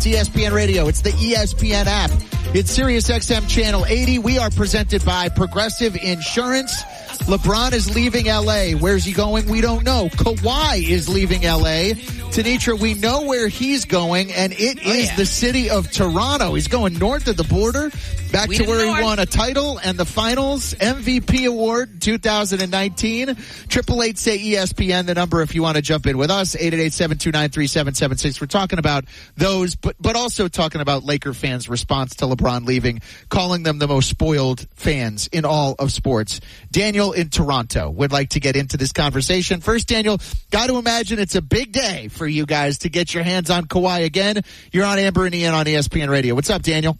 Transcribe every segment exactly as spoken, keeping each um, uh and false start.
It's E S P N Radio. It's the E S P N app. It's Sirius X M Channel eighty. We are presented by Progressive Insurance. LeBron is leaving L A. Where's he going? We don't know. Kawhi is leaving L A. Tanitra, we know where he's going, and it oh, is yeah. the city of Toronto. He's going north of the border, back we to where north. he won a title and the finals M V P award two thousand nineteen. Triple eight say E S P N, the number if you want to jump in with us, eight eight eight, seven two nine, three seven seven six. We're talking about those, but, but also talking about Laker fans' response to LeBron leaving, calling them the most spoiled fans in all of sports. Daniel in Toronto would like to get into this conversation. First, Daniel, got to imagine it's a big day for you guys to get your hands on Kawhi again. You're on Amber and Ian on E S P N Radio. What's up, Daniel?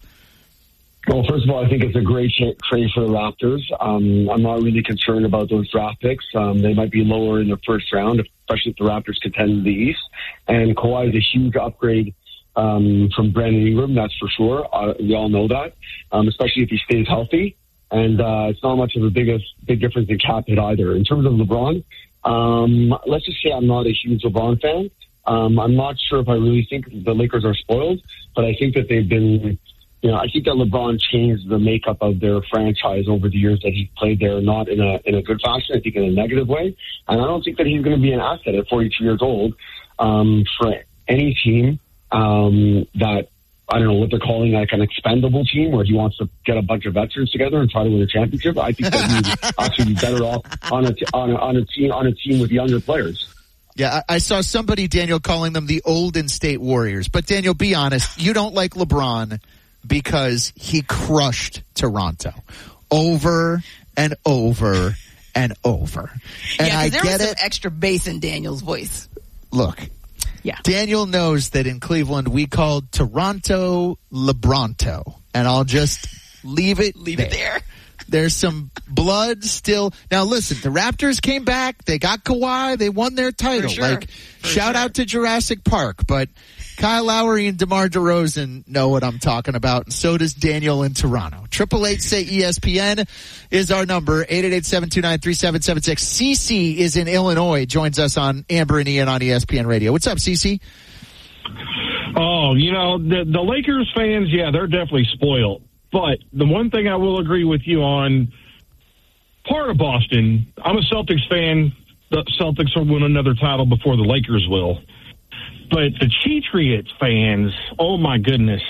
Well, first of all, I think it's a great trade for the Raptors. Um, I'm not really concerned about those draft picks. Um, they might be lower in the first round, especially if the Raptors contend in the East. And Kawhi is a huge upgrade um, from Brandon Ingram, that's for sure. Uh, we all know that, um, especially if he stays healthy. And uh, it's not much of a big, big difference in cap hit either. In terms of LeBron, um, let's just say I'm not a huge LeBron fan. Um, I'm not sure if I really think the Lakers are spoiled, but I think that they've been, you know, I think that LeBron changed the makeup of their franchise over the years that he played there, not in a in a good fashion, I think in a negative way. And I don't think that he's going to be an asset at forty-two years old um, for any team um, that, I don't know what they're calling, like an expendable team where he wants to get a bunch of veterans together and try to win a championship. I think that he would actually be better off on a, t- on a, on a team on a team with younger players. Yeah, I, I saw somebody, Daniel, calling them the Olden State Warriors. But, Daniel, be honest, you don't like LeBron because he crushed Toronto over and over and over. And yeah, I there get was some it. extra bass in Daniel's voice. Look. Yeah. Daniel knows that in Cleveland we called Toronto LeBronto, and I'll just leave it leave there. it there. There's some blood still. Now listen, the Raptors came back, they got Kawhi, they won their title. For sure. Like For shout sure. out to Jurassic Park, but Kyle Lowry and DeMar DeRozan know what I'm talking about, and so does Daniel in Toronto. Triple eight say E S P N is our number, eight eight eight, seven two nine, three seven seven six. Cece is in Illinois, joins us on Amber and Ian on E S P N Radio. What's up, Cece? Oh, you know, the, the Lakers fans, yeah, they're definitely spoiled. But the one thing I will agree with you on, part of Boston, I'm a Celtics fan. The Celtics will win another title before the Lakers will. But the Patriots fans, oh, my goodness.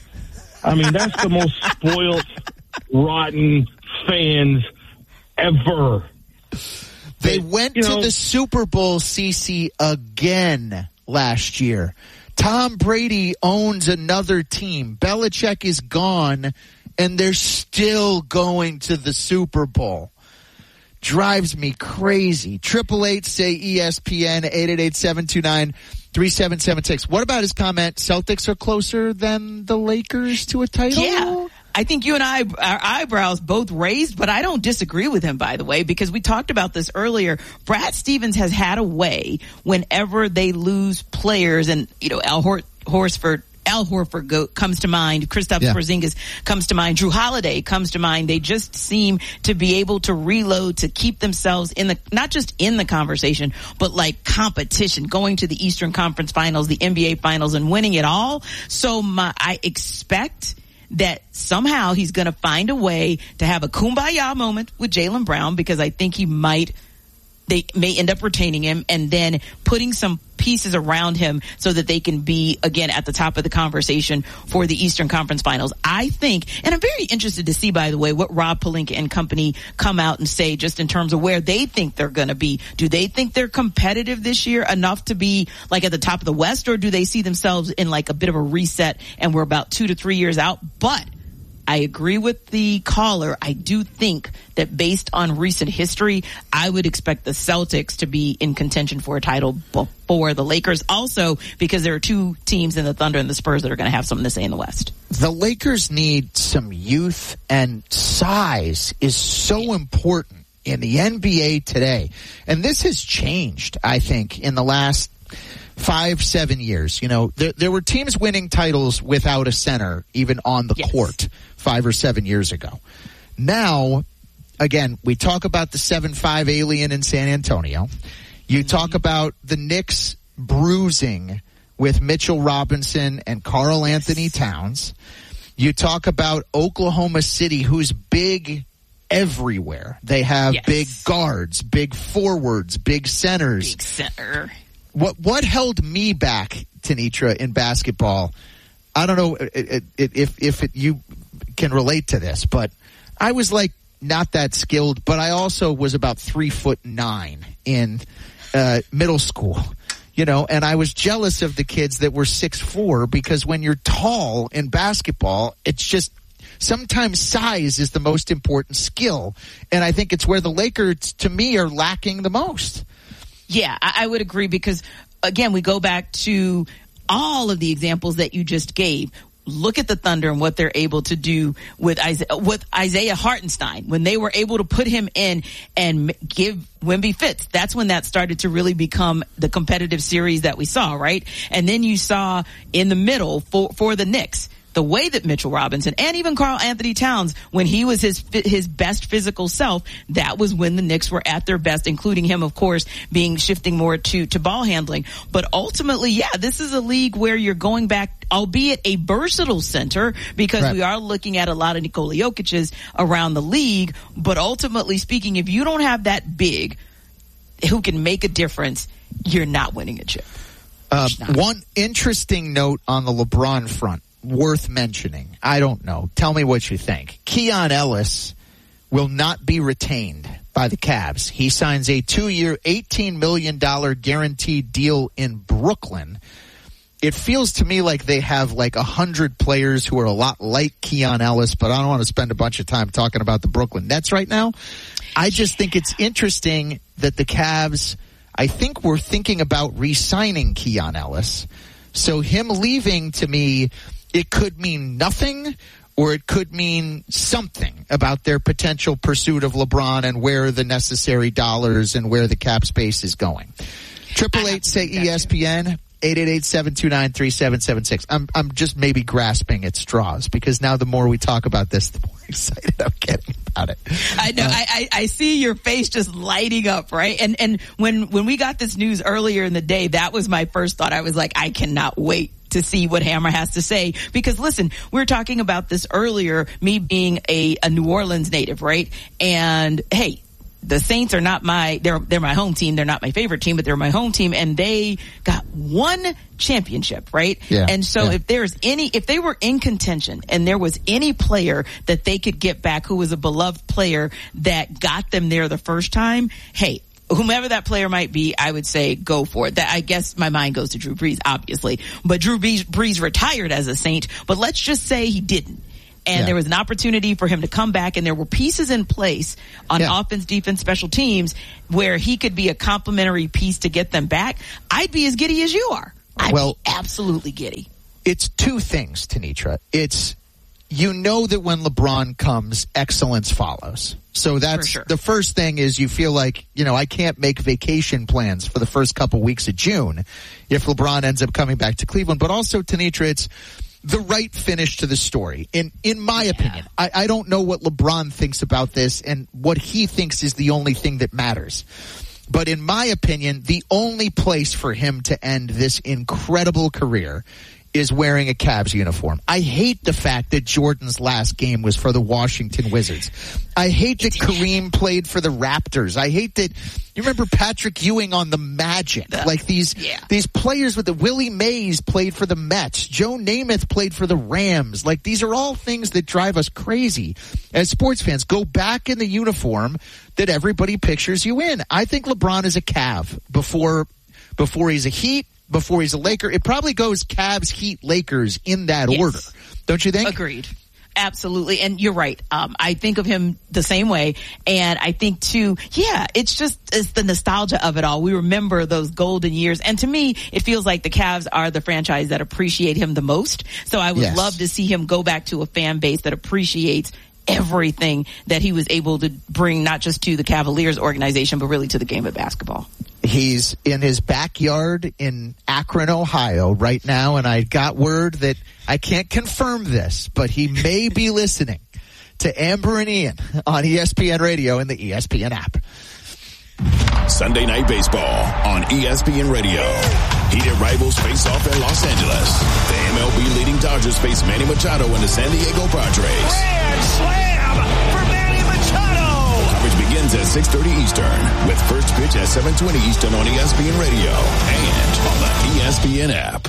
I mean, that's the most spoiled, rotten fans ever. They but, went you to know, the Super Bowl, C C, again last year. Tom Brady owns another team. Belichick is gone, and they're still going to the Super Bowl. Drives me crazy. Triple eight say E S P N, eight eight eight, seven two nine, three seven seven six. What about his comment, Celtics are closer than the Lakers to a title? Yeah. I think you and I, our eyebrows both raised, but I don't disagree with him, by the way, because we talked about this earlier. Brad Stevens has had a way whenever they lose players, and, you know, Al Hor- Horsford, Al Horford go, comes to mind. Kristaps yeah. Porzingis comes to mind. Drew Holiday comes to mind. They just seem to be able to reload, to keep themselves in the, not just in the conversation, but like competition, going to the Eastern Conference Finals, the N B A Finals, and winning it all. So my, I expect that somehow he's going to find a way to have a kumbaya moment with Jaylen Brown, because I think he might, they may end up retaining him and then putting some pieces around him so that they can be, again, at the top of the conversation for the Eastern Conference Finals. I think, and I'm very interested to see, by the way, what Rob Pelinka and company come out and say just in terms of where they think they're going to be. Do they think they're competitive this year enough to be like at the top of the West, or do they see themselves in like a bit of a reset and we're about two to three years out? But I agree with the caller. I do think that based on recent history, I would expect the Celtics to be in contention for a title before the Lakers. Also, because there are two teams in the Thunder and the Spurs that are going to have something to say in the West. The Lakers need some youth, and size is so important in the N B A today. And this has changed, I think, in the last five, seven years. You know, there, there were teams winning titles without a center, even on the yes. court, five or seven years ago. Now, again, we talk about the seven five alien in San Antonio. You mm-hmm. talk about the Knicks bruising with Mitchell Robinson and Karl Anthony Towns. You talk about Oklahoma City, who's big everywhere. They have yes. big guards, big forwards, big centers. Big center. What what held me back, Tenitra, in basketball? I don't know if if, if it, you can relate to this, but I was like not that skilled, but I also was about three foot nine in uh, middle school. You know, and I was jealous of the kids that were six four because when you're tall in basketball, it's just sometimes size is the most important skill. And I think it's where the Lakers, to me, are lacking the most. Yeah, I, I would agree because, again, we go back to all of the examples that you just gave. Look at the Thunder and what they're able to do with Isaiah, with Isaiah Hartenstein. When they were able to put him in and give Wemby fits, that's when that started to really become the competitive series that we saw, right? And then you saw in the middle for, for the Knicks, the way that Mitchell Robinson and even Karl Anthony Towns, when he was his his best physical self, that was when the Knicks were at their best, including him, of course, being shifting more to, to ball handling. But ultimately, yeah, this is a league where you're going back, albeit a versatile center, because right. we are looking at a lot of Nikola Jokic's around the league. But ultimately speaking, if you don't have that big who can make a difference, you're not winning a chip. Uh, one interesting note on the LeBron front, worth mentioning. I don't know. Tell me what you think. Keon Ellis will not be retained by the Cavs. He signs a two-year, eighteen million dollars guaranteed deal in Brooklyn. It feels to me like they have like a hundred players who are a lot like Keon Ellis, but I don't want to spend a bunch of time talking about the Brooklyn Nets right now. I just think it's interesting that the Cavs, I think we're thinking about re-signing Keon Ellis. So him leaving, to me, it could mean nothing, or it could mean something about their potential pursuit of LeBron and where the necessary dollars and where the cap space is going. Triple eight say E S P N, eight eight eight, seven two nine, three seven seven six. I'm I'm just maybe grasping at straws because now the more we talk about this, the more excited I'm getting about it. I know. Uh, I, I I see your face just lighting up, right? And and when when we got this news earlier in the day, that was my first thought. I was like, I cannot wait to see what Hammer has to say. Because listen, we were talking about this earlier, me being a, a New Orleans native, right? And hey, the Saints are not my, they're, they're my home team. They're not my favorite team, but they're my home team. And they got one championship, right? Yeah, and so yeah. if there's any, if they were in contention and there was any player that they could get back who was a beloved player that got them there the first time, hey, whomever that player might be, I would say go for it. That, I guess my mind goes to Drew Brees, obviously. But Drew Brees, Brees retired as a Saint, but let's just say he didn't. And yeah. there was an opportunity for him to come back, and there were pieces in place on yeah. offense, defense, special teams where he could be a complementary piece to get them back. I'd be as giddy as you are. I'd well, be absolutely giddy. It's two things, Tenitra. It's, you know that when LeBron comes, excellence follows. So that's sure. the first thing is you feel like, you know, I can't make vacation plans for the first couple weeks of June if LeBron ends up coming back to Cleveland. But also, Tenitra, it's the right finish to the story. In in my yeah. opinion, I, I don't know what LeBron thinks about this and what he thinks is the only thing that matters. But in my opinion, the only place for him to end this incredible career is wearing a Cavs uniform. I hate the fact that Jordan's last game was for the Washington Wizards. I hate that Kareem played for the Raptors. I hate that, you remember Patrick Ewing on the Magic. The, like these, yeah. these players with the, Willie Mays played for the Mets. Joe Namath played for the Rams. Like these are all things that drive us crazy as sports fans. Go back in the uniform that everybody pictures you in. I think LeBron is a Cav before, before he's a Heat. Before he's a Laker. It probably goes Cavs, Heat, Lakers in that yes. order. Don't you think? Agreed. Absolutely. And you're right. Um, I think of him the same way. And I think too, yeah, it's just, it's the nostalgia of it all. We remember those golden years. And to me, it feels like the Cavs are the franchise that appreciate him the most. So I would yes. love to see him go back to a fan base that appreciates everything that he was able to bring, not just to the Cavaliers organization, but really to the game of basketball. He's in his backyard in Akron, Ohio right now, and I got word that I can't confirm this, but he may be listening to Amber and Ian on E S P N Radio and the E S P N app. Sunday Night Baseball on E S P N Radio. Heated rivals face off in Los Angeles. The M L B leading Dodgers face Manny Machado and the San Diego Padres. Grand slam for Manny Machado. Coverage begins at six thirty Eastern with first pitch at seven twenty Eastern on E S P N Radio and on the E S P N app.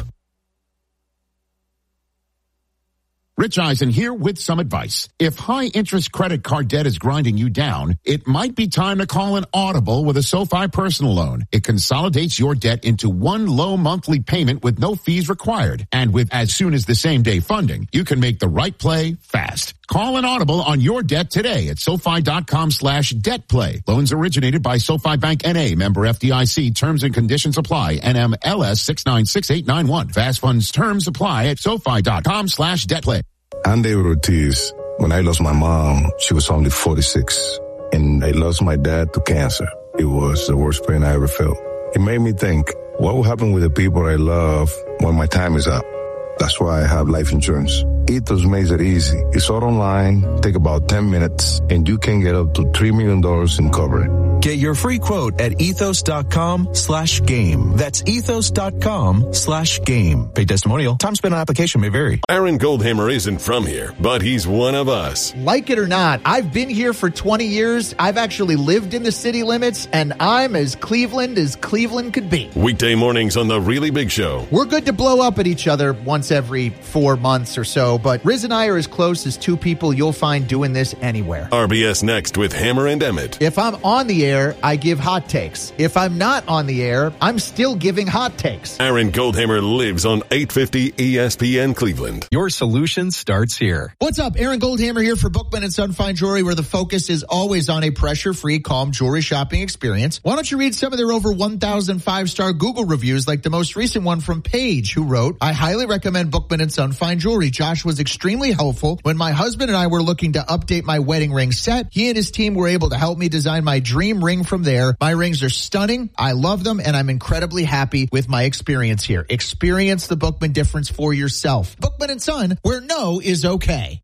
Rich Eisen here with some advice. If high-interest credit card debt is grinding you down, it might be time to call an Audible with a SoFi personal loan. It consolidates your debt into one low monthly payment with no fees required. And with as soon as the same day funding, you can make the right play fast. Call an Audible on your debt today at SoFi.com slash debt play. Loans originated by SoFi Bank N A, member F D I C. Terms and conditions apply. N M L S six nine six eight nine one. Fast funds terms apply at SoFi.com slash debt play. I'm David Ortiz. When I lost my mom, she was only forty-six. And I lost my dad to cancer. It was the worst pain I ever felt. It made me think, what will happen with the people I love when my time is up? That's why I have life insurance. Ethos makes it easy. It's all online, take about ten minutes, and you can get up to three million dollars in coverage. Get your free quote at ethos.com slash game. That's ethos.com slash game. Pay testimonial. Time spent on application may vary. Aaron Goldhammer isn't from here, but he's one of us. Like it or not, I've been here for twenty years. I've actually lived in the city limits, and I'm as Cleveland as Cleveland could be. Weekday mornings on The Really Big Show. We're good to blow up at each other once every four months or so, but Riz and I are as close as two people you'll find doing this anywhere. R B S Next with Hammer and Emmett. If I'm on the air, I give hot takes. If I'm not on the air, I'm still giving hot takes. Aaron Goldhammer lives on eight fifty E S P N Cleveland. Your solution starts here. What's up? Aaron Goldhammer here for Bookman and Son Fine Jewelry, where the focus is always on a pressure-free, calm jewelry shopping experience. Why don't you read some of their over one thousand five-star Google reviews, like the most recent one from Paige, who wrote, I highly recommend Bookman and Son Fine Jewelry. Josh was extremely helpful when my husband and I were looking to update my wedding ring set. He and his team were able to help me design my dream ring from there. My rings are stunning. I love them, and I'm incredibly happy with my experience here. Experience the Bookman difference for yourself. Bookman and Son, where no is okay.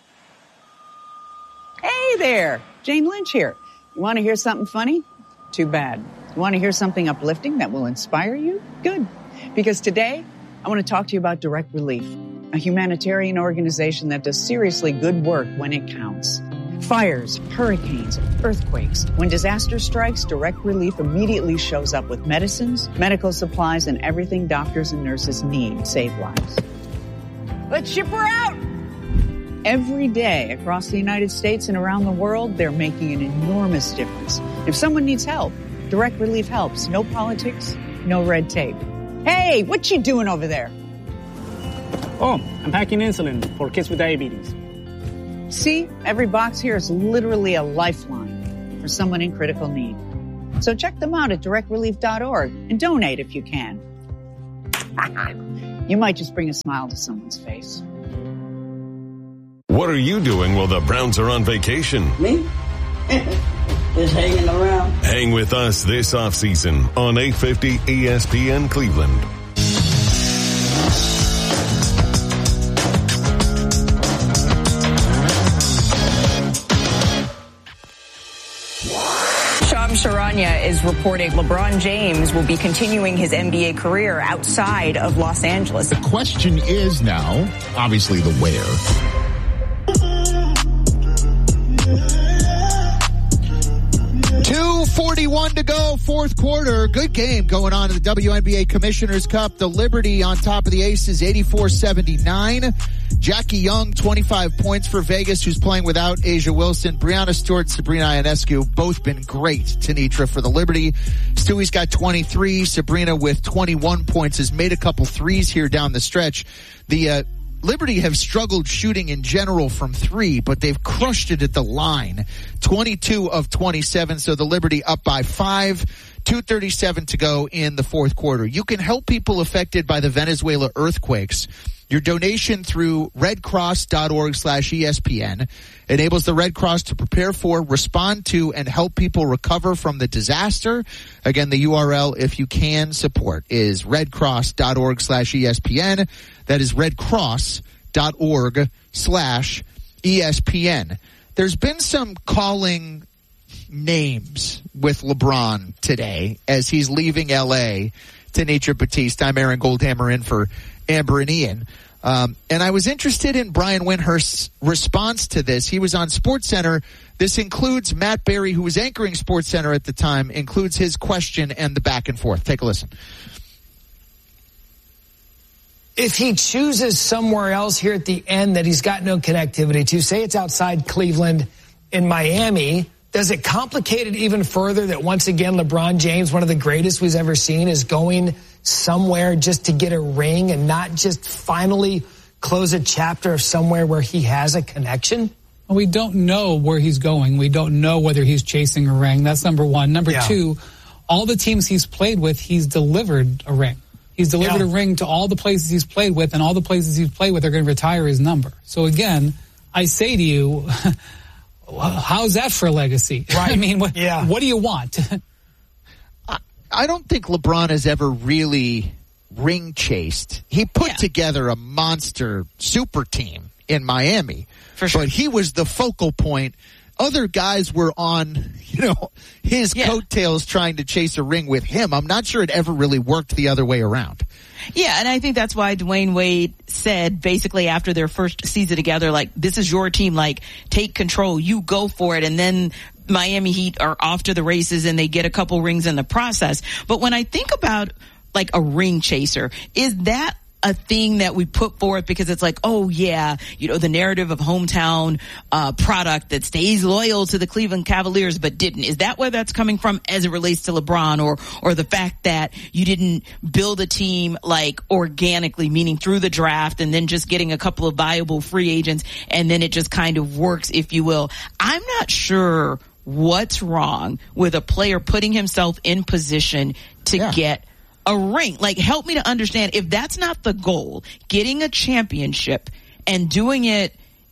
Hey there, Jane Lynch here. You want to hear something funny? Too bad. You want to hear something uplifting that will inspire you? Good. Because today, I want to talk to you about Direct Relief, a humanitarian organization that does seriously good work when it counts. Fires, hurricanes, earthquakes. When disaster strikes, Direct Relief immediately shows up with medicines, medical supplies, and everything doctors and nurses need to save lives. Let's ship her out! Every day across the United States and around the world, they're making an enormous difference. If someone needs help, Direct Relief helps. No politics, no red tape. Hey, what you doing over there? Oh, I'm packing insulin for kids with diabetes. See, every box here is literally a lifeline for someone in critical need. So check them out at direct relief dot org and donate if you can. You might just bring a smile to someone's face. What are you doing while the Browns are on vacation? Me? Just hanging around. Hang with us this offseason on eight fifty E S P N Cleveland. Sharanya is reporting LeBron James will be continuing his N B A career outside of Los Angeles. The question is now, obviously, the where. two forty-one to go, fourth quarter. Good game going on in the W N B A Commissioner's Cup. The Liberty on top of the Aces, eighty-four seventy-nine. Jackie Young, twenty-five points for Vegas, who's playing without Asia Wilson. Brianna Stewart, Sabrina Ionescu, both been great. Tanitra for the Liberty. Stewie's got twenty-three. Sabrina with twenty-one points has made a couple threes here down the stretch. The, uh, Liberty have struggled shooting in general from three, but they've crushed it at the line. twenty-two of twenty-seven, so the Liberty up by five. two thirty-seven to go in the fourth quarter. You can help people affected by the Venezuela earthquakes. Your donation through redcross.org slash ESPN enables the Red Cross to prepare for, respond to, and help people recover from the disaster. Again, the U R L, if you can support, is redcross.org slash ESPN. That is redcross.org slash ESPN. There's been some calling names with LeBron today as he's leaving L A Tanitra Batiste. I'm Aaron Goldhammer in for Amber and Ian. Um, and I was interested in Brian Windhorst's response to this. He was on SportsCenter. This includes Matt Berry, who was anchoring SportsCenter at the time, includes his question and the back and forth. Take a listen. If he chooses somewhere else here at the end that he's got no connectivity to, say it's outside Cleveland in Miami, does it complicate it even further that once again LeBron James, one of the greatest we've ever seen, is going somewhere just to get a ring and not just finally close a chapter of somewhere where he has a connection? We don't know where he's going. We don't know whether he's chasing a ring. That's number one. Number Yeah. two, all the teams he's played with, he's delivered a ring. He's delivered Yeah. a ring to all the places he's played with, and all the places he's played with are going to retire his number. So again, I say to you, how's that for a legacy? Right. I mean, what, Yeah. what do you want? I, I don't think LeBron has ever really ring chased. He put Yeah. together a monster super team in Miami. For sure. But he was the focal point. Other guys were on, you know, his Yeah. coattails trying to chase a ring with him. I'm not sure it ever really worked the other way around. Yeah, and I think that's why Dwayne Wade said basically after their first season together, like, this is your team, like, take control, you go for it, and then Miami Heat are off to the races and they get a couple rings in the process. But when I think about, like, a ring chaser, is that a thing that we put forth because it's like, oh yeah, you know, the narrative of hometown uh product that stays loyal to the Cleveland Cavaliers but didn't? Is that where that's coming from as it relates to LeBron, or or the fact that you didn't build a team like organically, meaning through the draft and then just getting a couple of viable free agents and then it just kind of works, if you will? I'm not sure what's wrong with a player putting himself in position to Yeah. get a ring. Like, help me to understand, if that's not the goal, getting a championship and doing it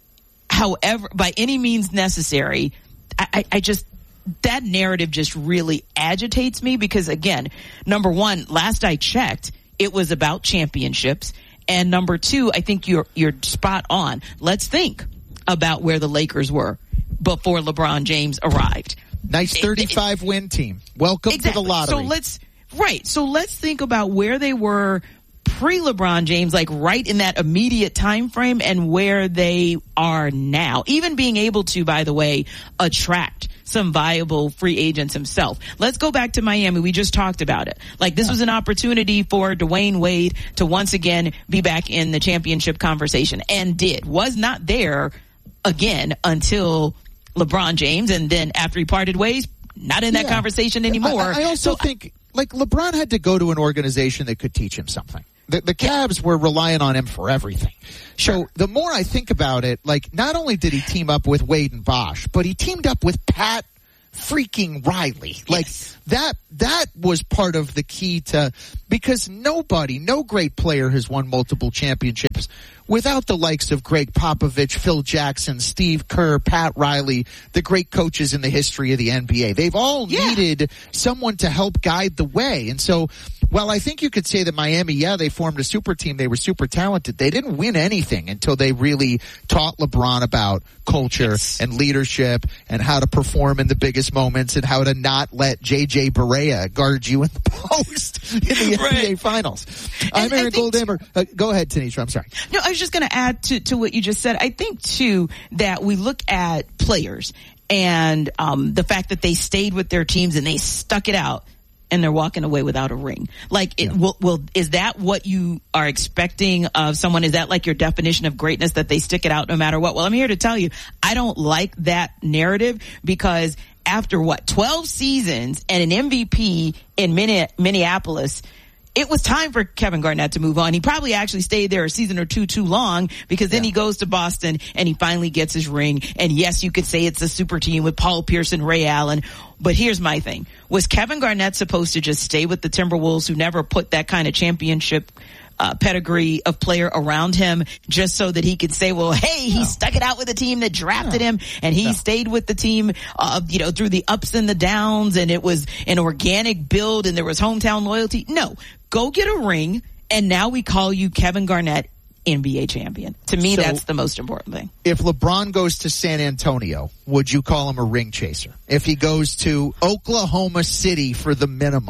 however, by any means necessary, I, I, I just, that narrative just really agitates me because, again, number one, last I checked, it was about championships. And number two, I think you're, you're spot on. Let's think about where the Lakers were before LeBron James arrived. Nice thirty-five win team. Welcome Exactly. to the lottery. So let's, right. So let's think about where they were pre-LeBron James, like right in that immediate time frame, and where they are now. Even being able to, by the way, attract some viable free agents himself. Let's go back to Miami. We just talked about it. Like, this was an opportunity for Dwayne Wade to once again be back in the championship conversation, and did. Was not there again until LeBron James, and then after he parted ways, not in that Yeah. conversation anymore. I, I also so think, like, LeBron had to go to an organization that could teach him something. The, the Cavs were relying on him for everything. So the more I think about it, like, not only did he team up with Wade and Bosh, but he teamed up with Pat freaking Riley. Like, Yes. that, that was part of the key to, because nobody, no great player has won multiple championships without the likes of Greg Popovich, Phil Jackson, Steve Kerr, Pat Riley, the great coaches in the history of the N B A. They've all Yeah. needed someone to help guide the way. And so, well, I think you could say that Miami, yeah, they formed a super team. They were super talented. They didn't win anything until they really taught LeBron about culture Yes. and leadership and how to perform in the biggest moments and how to not let J J Barea guard you in the post in the Right. N B A Finals. I'm And I Aaron think- Goldhammer. Uh, go ahead, Tanisha. I'm sorry. No, I was just going to add to, to what you just said. I think, too, that we look at players and um, the fact that they stayed with their teams and they stuck it out, and they're walking away without a ring. Like, it, Yeah. will, will, is that what you are expecting of someone? Is that like your definition of greatness, that they stick it out no matter what? Well, I'm here to tell you, I don't like that narrative, because after what, twelve seasons and an M V P in Minne- Minneapolis, it was time for Kevin Garnett to move on. He probably actually stayed there a season or two too long, because then Yeah. he goes to Boston and he finally gets his ring. And yes, you could say it's a super team with Paul Pierce and Ray Allen. But here's my thing. Was Kevin Garnett supposed to just stay with the Timberwolves, who never put that kind of championship Uh, pedigree of player around him, just so that he could say, well, hey, he No. stuck it out with the team that drafted No. him, and he No. stayed with the team, uh, you know, through the ups and the downs, and it was an organic build, and there was hometown loyalty. No, go get a ring, and now we call you Kevin Garnett, N B A champion. To me, So- that's the most important thing. If LeBron goes to San Antonio, would you call him a ring chaser? If he goes to Oklahoma City for the minimum,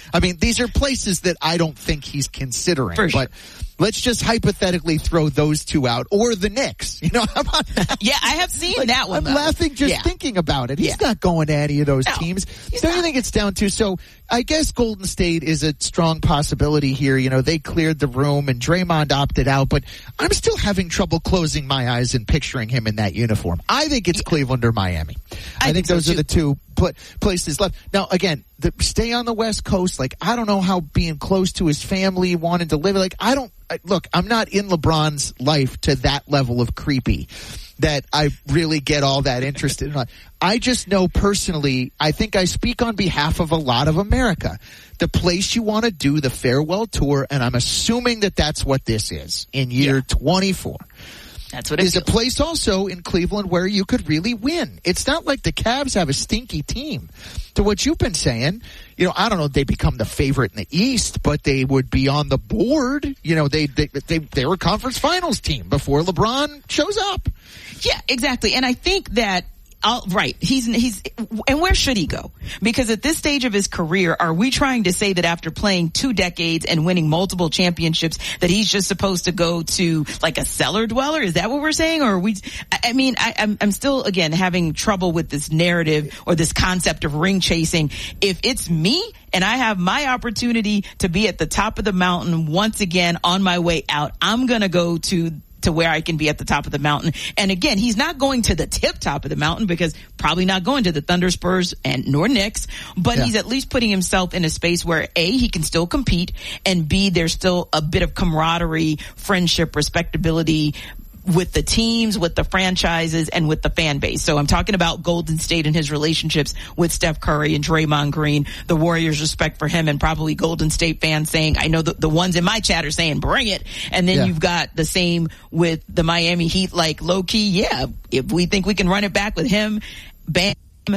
I mean, these are places that I don't think he's considering. For sure. But let's just hypothetically throw those two out, or the Knicks. You know, how about that? Yeah, I have seen like, that one. I'm though. laughing just yeah. thinking about it. He's Yeah. not going to any of those No, teams. he's So not. you think it's down to, so I guess Golden State is a strong possibility here. You know, they cleared the room and Draymond opted out, but I'm still having trouble closing my eyes and picturing him in that uniform. I think it's Cleveland or Miami. I, I think think so those are too. the two pl- places left. Now, again, the, stay on the West Coast. Like, I don't know how being close to his family, wanting to live, like, I don't, I, look, I'm not in LeBron's life to that level of creepy that I really get all that interested in. I just know personally, I think I speak on behalf of a lot of America. The place you want to do the farewell tour, and I'm assuming that that's what this is in year yeah. twenty-four. That's what it is feels. a place also in Cleveland where you could really win. It's not like the Cavs have a stinky team. To what you've been saying, you know, I don't know if they become the favorite in the East, but they would be on the board. You know, they they they, they were a conference finals team before LeBron shows up. Yeah, exactly. And I think that Uh, right. He's, he's, and where should he go? Because at this stage of his career, are we trying to say that after playing two decades and winning multiple championships that he's just supposed to go to like a cellar dweller? Is that what we're saying? Or are we, I mean, I, I'm, I'm still, again, having trouble with this narrative or this concept of ring chasing. If it's me and I have my opportunity to be at the top of the mountain once again on my way out, I'm going to go to to where I can be at the top of the mountain. And again, he's not going to the tip top of the mountain because probably not going to the Thunder, Spurs, and nor Knicks, but yeah. he's at least putting himself in a space where A, he can still compete, and B, there's still a bit of camaraderie, friendship, respectability with the teams, with the franchises, and with the fan base. So I'm talking about Golden State and his relationships with Steph Curry and Draymond Green, the Warriors' respect for him, and probably Golden State fans saying, I know the, the ones in my chat are saying, bring it. And then yeah. you've got the same with the Miami Heat, like low-key, yeah, if we think we can run it back with him, Bam,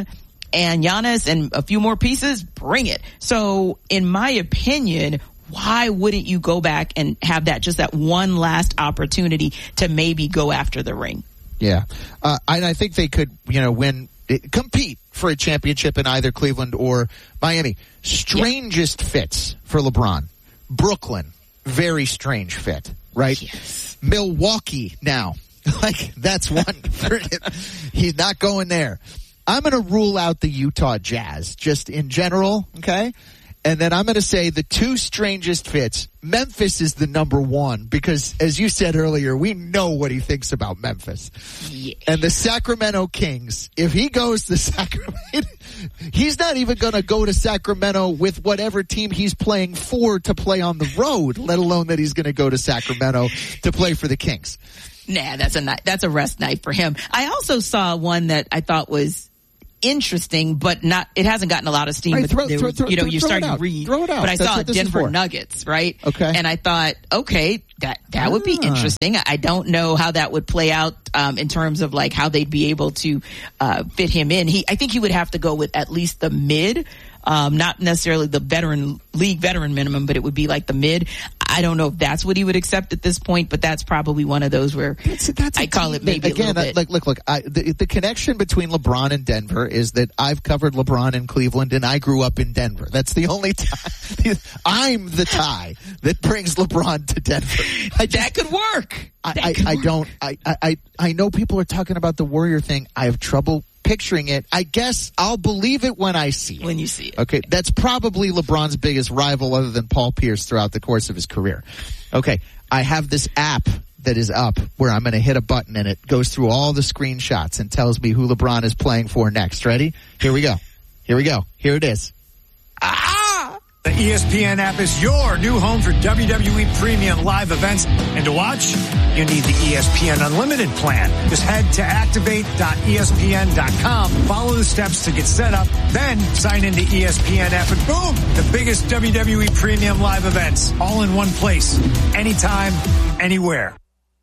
and Giannis and a few more pieces, bring it. So in my opinion, why wouldn't you go back and have that, just that one last opportunity to maybe go after the ring? Yeah. Uh, and I think they could, you know, win, compete for a championship in either Cleveland or Miami. Strangest yep. fits for LeBron. Brooklyn, very strange fit, right? Yes. Milwaukee now. Like, that's one. For, he's not going there. I'm going to rule out the Utah Jazz, just in general, okay? And then I'm going to say the two strangest fits. Memphis is the number one because, as you said earlier, we know what he thinks about Memphis. Yeah. And the Sacramento Kings, if he goes to Sacramento, he's not even going to go to Sacramento with whatever team he's playing for to play on the road, let alone that he's going to go to Sacramento to play for the Kings. Nah, that's a night, that's a rest night for him. I also saw one that I thought was interesting, but not, it hasn't gotten a lot of steam. Right, but throw, there, throw, throw, you know, throw, you're throw starting it to read. Throw it out. But I That's saw what this is Denver for. Nuggets, right? Okay. And I thought, okay, that, that ah. would be interesting. I don't know how that would play out, um, in terms of like how they'd be able to, uh, fit him in. He, I think he would have to go with at least the mid. Um, not necessarily the veteran league veteran minimum, but it would be like the mid. I don't know if that's what he would accept at this point, but that's probably one of those where that's, that's I call it maybe again. a little bit. Look, look, look. I, the, the connection between LeBron and Denver is that I've covered LeBron in Cleveland, and I grew up in Denver. That's the only tie. I'm the tie that brings LeBron to Denver. I, that could work. I, that I, could I work. don't. I, I, I know people are talking about the Warrior thing. I have trouble picturing it. I guess I'll believe it when I see it. When you see it. Okay, that's probably LeBron's biggest rival other than Paul Pierce throughout the course of his career. Okay, I have this app that is up where I'm going to hit a button and it goes through all the screenshots and tells me who LeBron is playing for next. Ready? Here we go. Here we go. Here it is. Ah! The E S P N app is your new home for W W E Premium live events. And to watch, you need the E S P N Unlimited plan. Just head to activate dot E S P N dot com, follow the steps to get set up, then sign into E S P N app, and boom, the biggest W W E Premium live events, all in one place, anytime, anywhere.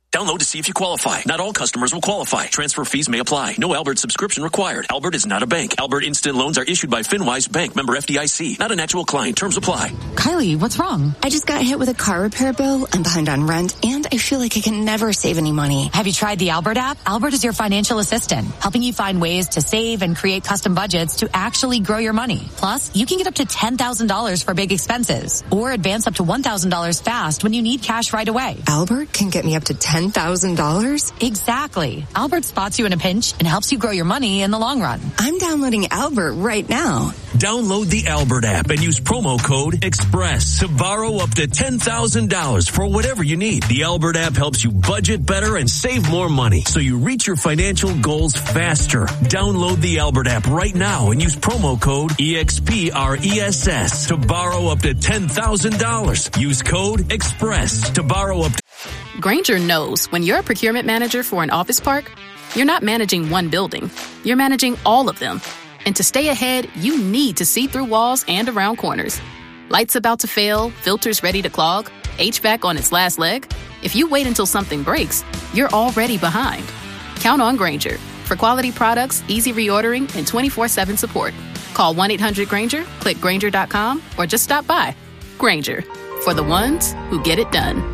Download to see if you qualify. Not all customers will qualify. Transfer fees may apply. No Albert subscription required. Albert is not a bank. Albert Instant Loans are issued by FinWise Bank, member F D I C. Not an actual client. Terms apply. Kylie, what's wrong? I just got hit with a car repair bill. I'm behind on rent, and I feel like I can never save any money. Have you tried the Albert app? Albert is your financial assistant, helping you find ways to save and create custom budgets to actually grow your money. Plus, you can get up to ten thousand dollars for big expenses, or advance up to one thousand dollars fast when you need cash right away. Albert can get me up to ten thousand dollars? Exactly. Albert spots you in a pinch and helps you grow your money in the long run. I'm downloading Albert right now. Download the Albert app and use promo code EXPRESS to borrow up to ten thousand dollars for whatever you need. The Albert app helps you budget better and save more money, so you reach your financial goals faster. Download the Albert app right now and use promo code E X P R E S S to borrow up to ten thousand dollars. Use code EXPRESS to borrow up to... Grainger knows when you're a procurement manager for an office park, you're not managing one building. You're managing all of them. And to stay ahead, you need to see through walls and around corners. Lights about to fail, filters ready to clog, H V A C on its last leg. If you wait until something breaks, you're already behind. Count on Grainger for quality products, easy reordering, and twenty-four seven support. Call one eight hundred Grainger, click Grainger dot com, or just stop by. Grainger, for the ones who get it done.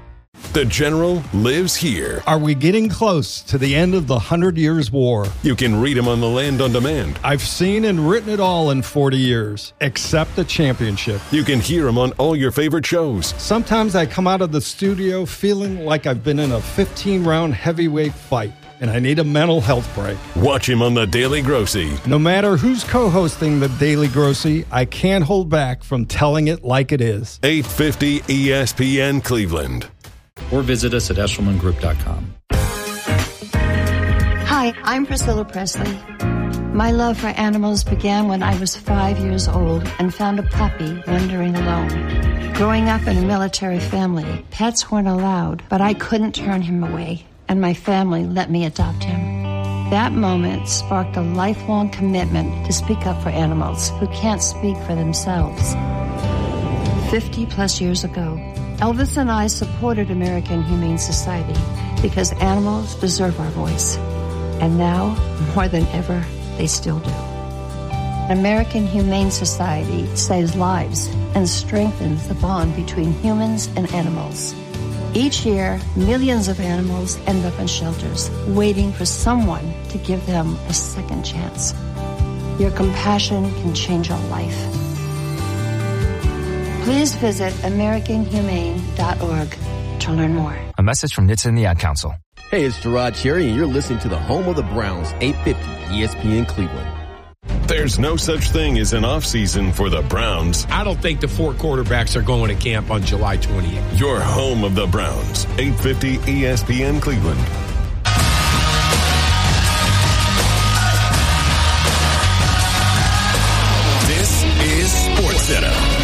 The General lives here. Are we getting close to the end of the Hundred Years' War? You can read him on the Land on Demand. I've seen and written it all in forty years, except the championship. You can hear him on all your favorite shows. Sometimes I come out of the studio feeling like I've been in a fifteen-round heavyweight fight, and I need a mental health break. Watch him on The Daily Grossy. No matter who's co-hosting The Daily Grossy, I can't hold back from telling it like it is. eight fifty E S P N Cleveland. Or visit us at eshelman group dot com. Hi, I'm Priscilla Presley. My love for animals began when I was five years old and found a puppy wandering alone. Growing up in a military family, pets weren't allowed, but I couldn't turn him away, and my family let me adopt him. That moment sparked a lifelong commitment to speak up for animals who can't speak for themselves. Fifty plus years ago, Elvis and I supported American Humane Society because animals deserve our voice. And now, more than ever, they still do. American Humane Society saves lives and strengthens the bond between humans and animals. Each year, millions of animals end up in shelters, waiting for someone to give them a second chance. Your compassion can change a life. Please visit american humane dot org to learn more. A message from N H T S A and the Ad Council. Hey, it's Gerard Cherry, and you're listening to the home of the Browns, eight fifty E S P N Cleveland. There's no such thing as an off-season for the Browns. I don't think the four quarterbacks are going to camp on July twentieth. Your home of the Browns, eight fifty E S P N Cleveland. This is SportsCenter.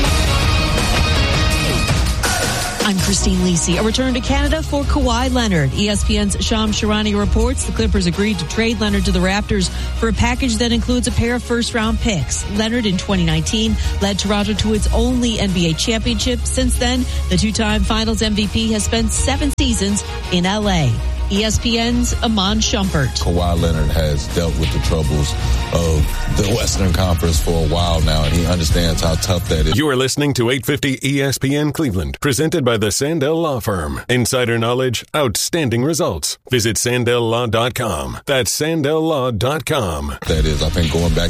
I'm Christine Lisi. A return to Canada for Kawhi Leonard. E S P N's Shams Charania reports the Clippers agreed to trade Leonard to the Raptors for a package that includes a pair of first-round picks. Leonard in twenty nineteen led Toronto to its only N B A championship. Since then, the two-time Finals M V P has spent seven seasons in L A. E S P N's Iman Shumpert. Kawhi Leonard has dealt with the troubles of the Western Conference for a while now, and he understands how tough that is. You are listening to eight fifty E S P N Cleveland, presented by the Sandell Law Firm. Insider knowledge, outstanding results. Visit sandell law dot com. That's sandell law dot com. That is, I think going back